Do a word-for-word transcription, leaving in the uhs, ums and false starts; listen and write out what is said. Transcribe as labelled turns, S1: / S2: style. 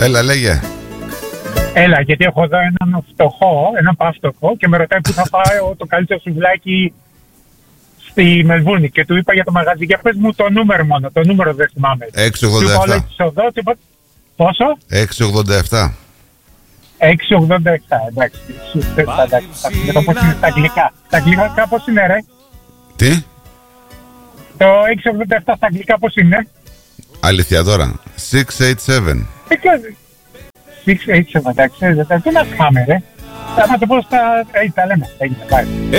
S1: Έλα, λέγε.
S2: Έλα, γιατί έχω εδώ έναν φτωχό, έναν παύστοχο και με ρωτάει που θα πάω το καλύτερο σουβλάκι στη Μελβούρνη. Και του είπα για το μαγαζί. Για πες μου το νούμερο μόνο, το νούμερο δεν θυμάμαι.
S1: έξι ογδόντα επτά.
S2: Πόσο?
S1: έξι ογδόντα επτά.
S2: έξι ογδόντα επτά, εντάξει. Με το πώς είναι στα αγγλικά. Τα αγγλικά πώς είναι, ρε?
S1: Τι?
S2: Το έξι ογδόντα επτά στα αγγλικά πώς είναι?
S1: Αλήθεια τώρα. έξι ογδόντα επτά.
S2: έξι ογδόντα επτά, εντάξει. Τι να φάμε, ρε? Θα το πω στα... Ε, τα λέμε.